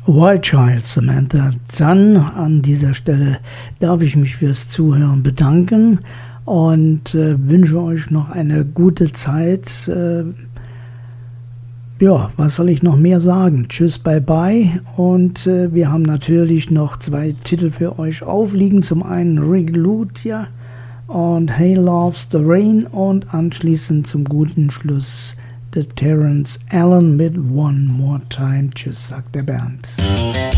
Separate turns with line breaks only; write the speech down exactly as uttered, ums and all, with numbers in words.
Wild Child, Samantha. Dann an dieser Stelle darf ich mich fürs Zuhören bedanken und äh, wünsche euch noch eine gute Zeit. Äh, ja, was soll ich noch mehr sagen? Tschüss, bye bye. Und äh, wir haben natürlich noch zwei Titel für euch aufliegen. Zum einen Reglutia und Hey Loves the Rain und anschließend zum guten Schluss der Terence Allen mit One More Time. Tschüss, sagt der Bernd.